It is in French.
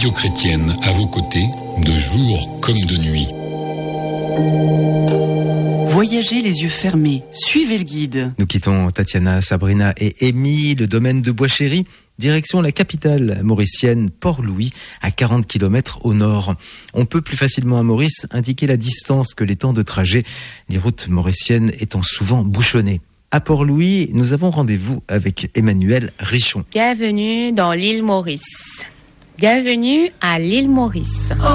Radio Chrétienne à vos côtés, de jour comme de nuit. Voyagez les yeux fermés, suivez le guide. Nous quittons Tatiana, Sabrina et Amy, le domaine de Bois-Chéry, direction la capitale mauricienne, Port-Louis, à 40 km au nord. On peut plus facilement à Maurice indiquer la distance que les temps de trajet, les routes mauriciennes étant souvent bouchonnées. À Port-Louis, nous avons rendez-vous avec Emmanuel Richon. Bienvenue dans l'île Maurice. Bienvenue à l'île Maurice.